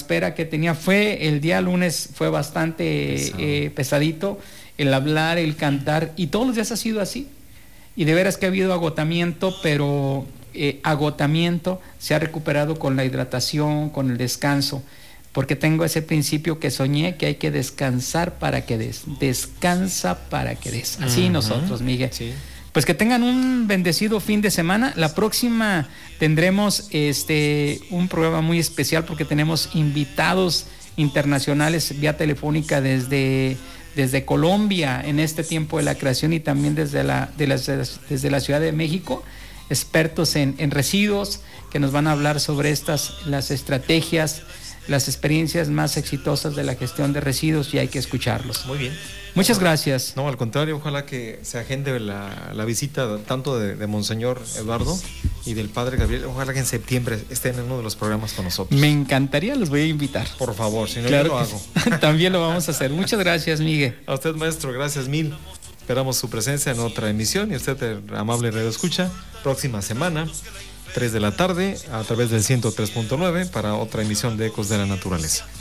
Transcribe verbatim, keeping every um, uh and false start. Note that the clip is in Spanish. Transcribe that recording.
espera que tenía. Fue el día lunes, fue bastante eh, pesadito, el hablar, el cantar, y todos los días ha sido así. Y de veras que ha habido agotamiento, pero eh, agotamiento se ha recuperado con la hidratación, con el descanso, porque tengo ese principio que soñé, que hay que descansar para que des. Descansa para que des. Así uh-huh. nosotros, Miguel. Sí. Pues que tengan un bendecido fin de semana. La próxima tendremos este un programa muy especial porque tenemos invitados internacionales vía telefónica desde, desde Colombia en este tiempo de la creación y también desde la, de las, desde la Ciudad de México, expertos en, en residuos que nos van a hablar sobre estas, las estrategias, las experiencias más exitosas de la gestión de residuos, y hay que escucharlos. Muy bien. Muchas gracias. No, al contrario, ojalá que se agende la, la visita tanto de, de Monseñor Eduardo y del Padre Gabriel. Ojalá que en septiembre estén en uno de los programas con nosotros. Me encantaría, los voy a invitar. Por favor, si no, claro yo lo hago. También lo vamos a hacer. Muchas gracias, Miguel. A usted, maestro, gracias mil. Esperamos su presencia en otra emisión y usted, amable radio escucha, próxima semana, tres de la tarde, a través del ciento tres punto nueve para otra emisión de Ecos de la Naturaleza.